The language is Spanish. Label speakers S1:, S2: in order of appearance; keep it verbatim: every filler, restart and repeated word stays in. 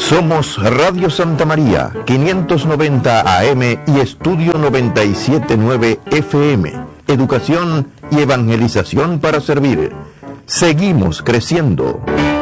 S1: Somos Radio Santa María, quinientos noventa A M y Estudio noventa y siete punto nueve F M. Educación y evangelización para servir. Seguimos creciendo.